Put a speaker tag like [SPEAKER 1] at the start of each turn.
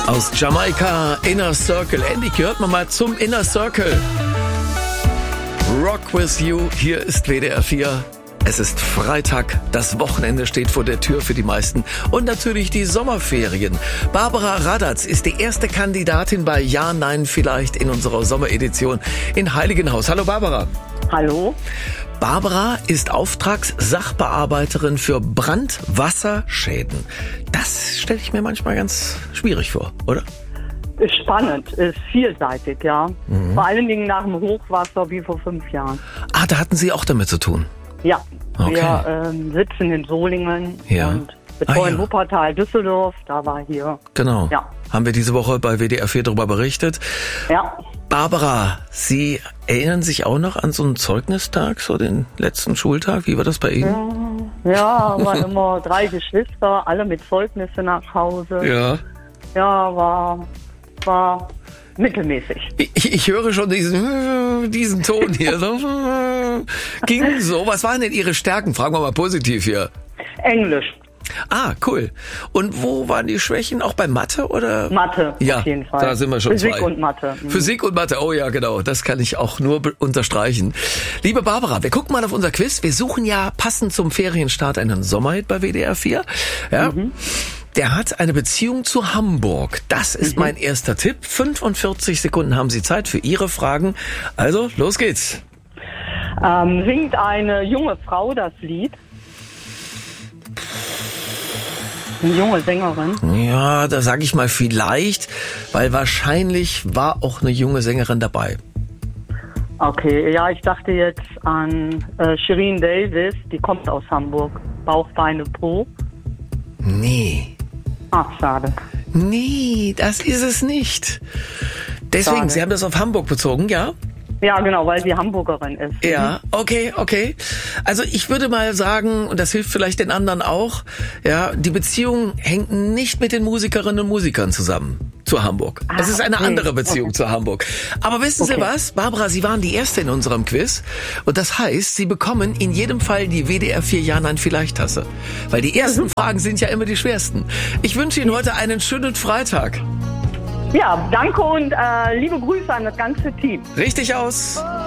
[SPEAKER 1] Aus Jamaika, Inner Circle. Endlich gehört man mal zum Inner Circle. Rock with You, hier ist WDR 4. Es ist Freitag, das Wochenende steht vor der Tür für die meisten und natürlich die Sommerferien. Barbara Radatz ist die erste Kandidatin bei Ja, Nein, Vielleicht in unserer Sommeredition in Heiligenhaus. Hallo Barbara.
[SPEAKER 2] Hallo.
[SPEAKER 1] Barbara ist Auftragssachbearbeiterin für Brandwasserschäden. Das stelle ich mir manchmal ganz schwierig vor, oder?
[SPEAKER 2] Ist spannend, ist vielseitig, ja. Vor allen Dingen nach dem Hochwasser wie vor 5 Jahren.
[SPEAKER 1] Ah, da hatten Sie auch damit zu tun?
[SPEAKER 2] Ja,
[SPEAKER 1] Okay.
[SPEAKER 2] wir sitzen in Solingen
[SPEAKER 1] Ja.
[SPEAKER 2] und betreuen
[SPEAKER 1] ja.
[SPEAKER 2] Wuppertal, Düsseldorf, da war hier.
[SPEAKER 1] Genau.
[SPEAKER 2] Ja.
[SPEAKER 1] Haben wir diese Woche bei WDR 4 darüber berichtet.
[SPEAKER 2] Ja,
[SPEAKER 1] Barbara, Sie erinnern sich auch noch an so einen Zeugnistag, so den letzten Schultag? Wie war das bei Ihnen?
[SPEAKER 2] ja, waren immer 3 Geschwister, alle mit Zeugnisse nach Hause.
[SPEAKER 1] Ja.
[SPEAKER 2] Ja, war mittelmäßig.
[SPEAKER 1] Ich höre schon diesen Ton hier. So, ging so. Was waren denn Ihre Stärken? Fragen wir mal positiv hier.
[SPEAKER 2] Englisch,
[SPEAKER 1] Ah, cool. Und wo waren die Schwächen? Auch bei Mathe oder?
[SPEAKER 2] Mathe
[SPEAKER 1] Ja,
[SPEAKER 2] auf jeden Fall.
[SPEAKER 1] da sind wir schon
[SPEAKER 2] Physik
[SPEAKER 1] zwei.
[SPEAKER 2] und Mathe.
[SPEAKER 1] Physik und Mathe, oh ja, genau. Das kann ich auch nur unterstreichen. Liebe Barbara, wir gucken mal auf unser Quiz. Wir suchen ja passend zum Ferienstart einen Sommerhit bei WDR 4. Ja. Der hat eine Beziehung zu Hamburg. Das ist mein erster Tipp. 45 Sekunden haben Sie Zeit für Ihre Fragen. Also, los geht's.
[SPEAKER 2] Singt eine junge Frau das Lied? Eine junge Sängerin?
[SPEAKER 1] Ja, da sage ich mal vielleicht, weil wahrscheinlich war auch eine junge Sängerin dabei.
[SPEAKER 2] Okay, ja, ich dachte jetzt an Shirin Davis, die kommt aus Hamburg. Bauch, Beine, Po.
[SPEAKER 1] Nee.
[SPEAKER 2] Ach, schade.
[SPEAKER 1] Nee, das ist es nicht. Deswegen,
[SPEAKER 2] Schade.
[SPEAKER 1] Sie haben das auf Hamburg bezogen, ja?
[SPEAKER 2] Ja, genau, weil sie Hamburgerin ist.
[SPEAKER 1] Ja, okay. Also ich würde mal sagen, und das hilft vielleicht den anderen auch, ja, die Beziehung hängt nicht mit den Musikerinnen und Musikern zusammen zu Hamburg. Es ist eine
[SPEAKER 2] okay.
[SPEAKER 1] andere Beziehung zu Hamburg. Aber wissen Sie
[SPEAKER 2] Okay.
[SPEAKER 1] was? Barbara, Sie waren die Erste in unserem Quiz. Und das heißt, Sie bekommen in jedem Fall die WDR 4 Ja, Nein, Vielleicht Tasse. Weil die ersten Fragen sind ja immer die schwersten. Ich wünsche Ihnen heute einen schönen Freitag.
[SPEAKER 2] Ja, danke und liebe Grüße an das ganze Team.
[SPEAKER 1] Richtig aus.